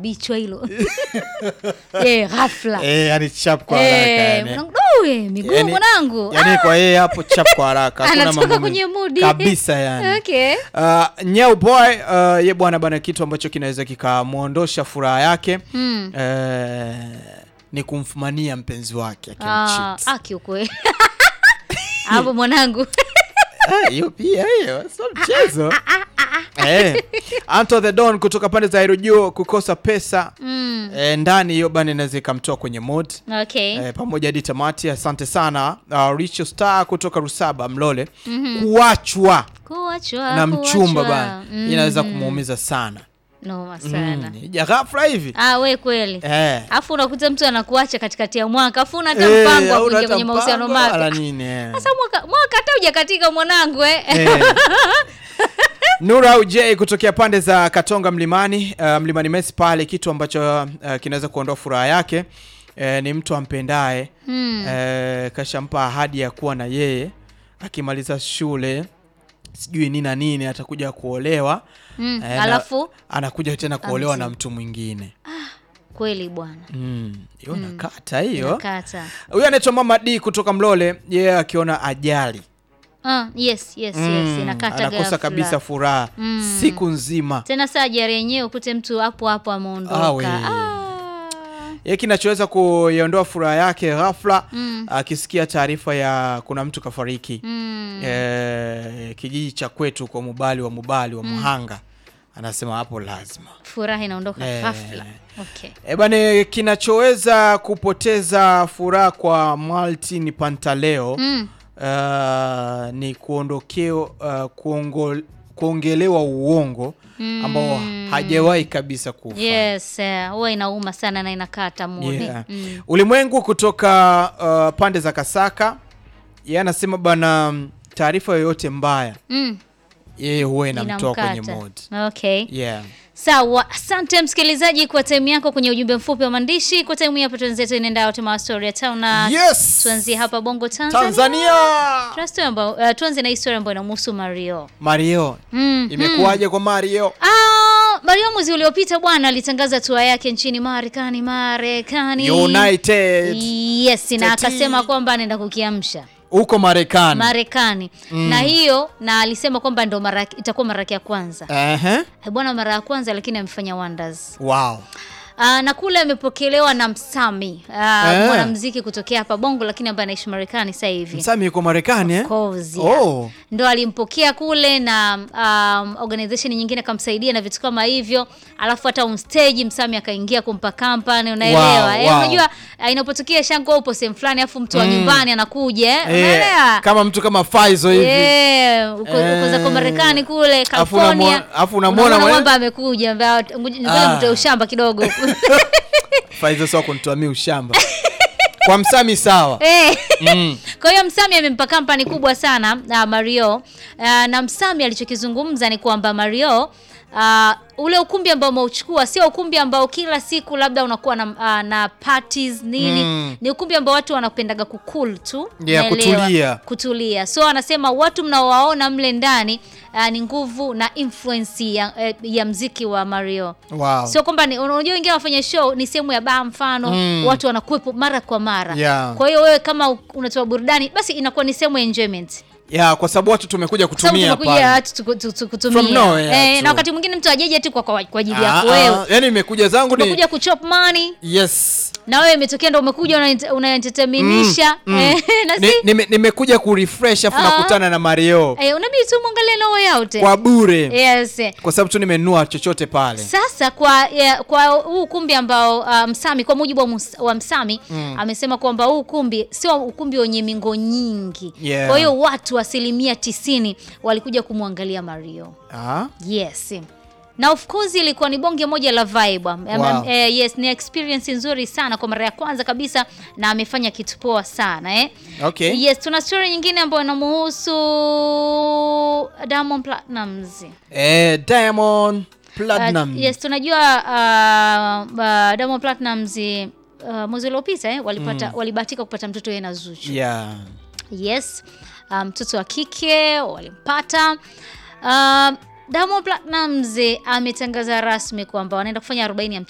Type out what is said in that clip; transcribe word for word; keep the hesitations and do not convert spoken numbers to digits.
bichwa hilo. Eh, ghafla. Eh, yani chap kwa haraka yani. Mwanangu, wewe miguu mwanangu. Yani kwa yeye hapo chap kwa haraka. Hakuna mambo kwenye mood kabisa yani. Okay. Uh, Nyau Boy uh, ye bwana bana kitu ambacho kinaweza kikamuondosha furaha yake. Mm. Uh, ni kumfumania mpenzi wake akimcheat. Ah, kiukweli. Hapo mwanangu. Hiyo pia hiyo sio mchezo. Eh, Anto the Don kutoka pande za Irujo kukosa pesa mm. eh, ndani hiyo bani inaweza kumtoa kwenye mood. Okay. Eh, pamoja hadi tamati. Asante sana uh, Richo Star kutoka Rusaba Mlole. Mm-hmm. Kuachwa kuachwa na mchumba bana mm-hmm. inaweza kumuumiza sana. No sana. Mm, ya ghafla hivi. Ah, we kweli. Eh. Afu unakuta mtu anakuacha katikati ya mwaka, afu una hata mpango wa kuingia kwenye mahusiano mapya. Ala nini eh. Sasa mwaka mwaka hata hujakatika mwanangu eh. eh. Nura U J kutokea pande za Katonga Mlimani, uh, Mlimani Messi pale, kitu ambacho uh, kinaweza kuondoa furaha yake uh, ni mtu ampendaye hmm. uh, kashampa ahadi ya kuwa na yeye akimaliza shule sijui nini na nini atakuja kuolewa mm. uh, alafu anakuja tena kuolewa na mtu mwingine. Ah, kweli bwana. Mm. Hiyo mm. nakata hiyo. Nakata. Huyu anaitwa Mama D kutoka Mlole, yeye yeah, akiona ajali. Ah, yes, yes, mm. yes, inakata ghafla. Anakosa kabisa furaha mm. siku nzima. Tena saa ajali yenyewe ukute mtu hapo hapo ameondoka. Ah. Yeye kinachoweza kuiondoa furaha yake ghafla mm. akisikia taarifa ya kuna mtu kafariki. Mm. Eh, kijiji cha kwetu kwa Mubali wa Mubali wa mm. Muhanga. Anasema hapo lazima furaha inaondoka eh. ghafla. Okay. Eh bane, kinachoweza kupoteza furaha kwa Martin Pantaleo mm. Uh, ni kuondokeo uh, kuongo, kuongelewa uongo mm. ambao hajawahi kabisa kufa. Yes, huwa uh, inauma sana na inakata mood. Yeah. Mm. Ulimwengu kutoka uh, pande za Kasaka, yeye anasema bana taarifa yoyote mbaya mm. yeye huwa inamtoa kwenye mood. Okay. Yeah. Sawa, asante msikilizaji kwa time yako kwenye ujumbe mfupi wa maandishi. Kwa time hapa tuanzetu inaenda out ma story ya town na yes. tuanzie hapa Bongo Tanzania. Tanzania. Trust ambao uh, tuanze na historia ambayo inamhusu Mario. Mario. Mm, imekuaje mm. kwa Mario? Ah, Mario mwezi uliopita bwana alitangaza tour yake nchini Marekani, Marekani. United. Yes, na akasema kwamba anaenda kukiamsha huko Marekani. Marekani. Mm. Na hiyo na alisema kwamba ndo mara itakuwa mara ya kwanza. Eh uh-huh. Bwana mara ya kwanza lakini amefanya wonders. Wow. Uh, na kule amepokelewa na Msami, uh, eh. mwanamuziki kutokea hapa Bongo lakini ambaye anaishi Marekani sasa hivi. Msami yuko Marekani eh? Course, yeah. Oh. Ndo alimpokea kule na um, organization nyingine kamsaidia na vitu kama hivyo. Alafu hata on stage Msami akaingia kumpa kampani, unaelewa? Wow, eh wow. Unajua uh, inapotokea shango upo sehemu fulani afu mtu wa mm. nyumbani anakuja, eh? Unaelewa? Kama mtu kama Faizo hivi. Eh, uko uko za Marekani kule California. Afu unamwona mwamba amekuja, ngoja mtoe ushamba kidogo. Faizo sio kunitoa mimi ushamba. Kwa Msami sawa. Eh. Mm. Kwa hiyo Msami amempa kampani kubwa sana uh, Mario. Uh, na Msami alichokizungumza ni kwamba Mario uh, ule ukumbi ambao umeuchukua sio ukumbi ambao kila siku labda unakuwa na uh, na parties nini. Mm. Ni ukumbi ambao watu wanapendaga kukul tu, yeah, kutulia. Kutulia. So anasema watu mnaowaona mle ndani uh, ni nguvu na influence ya, ya mziki wa Mario. Wow. Sio kwamba unajua wengine wafanya show ni sehemu ya bar mfano, mm. watu wanakuepo mara kwa mara. Yeah. Kwa hiyo wewe kama unatoa burudani basi inakuwa ni sehemu ya enjoyment. Yeah, kwa sababu watu tumekuja kutumia hapa. Tumekuja watu kutumia. Eh, na wakati mwingine mtu ajeje tu kwa kwa ajili yako wewe. Yaani nimekuja zangu ni umekuja kuchop money. Yes. Na wewe imetokea ndo umekuja unaentertainisha. Mm, mm. Na si nimekuja ku refresh afu nakutana na Mario. Eh, unabidi tu muangalie no way out. Kwa bure. Yes. Kwa sababu tu nimenunua chochote pale. Sasa kwa ya, kwa huu ukumbi ambao uh, Msami kwa mujibu wa, mus, wa Msami mm. amesema kwamba huu ukumbi sio ukumbi wenye mingo nyingi. Yeah. Kwa hiyo watu asilimia tisini walikuja kumwangalia Mario. Ah? Yes. Na of course ilikuwa ni bonge moja la vibe. Wow. Eh, yes, ni experience nzuri sana kwa mara ya kwanza kabisa na amefanya kitu poa sana eh. Okay. Yes, tuna story nyingine ambayo inamhusu Diamond Platnumz. Eh, Diamond Platnumz. Uh, yes, tunajua uh, uh, Diamond Platnumz uh, mwezi uliopita eh walipata mm. walibahatika kupata mtoto yeye na Zuchu. Yeah. Yes. Mtoto um, wa kike walimpata. Uh, Diamond Platnumz ametangaza rasmi kwamba wanaenda kufanya arobaini ya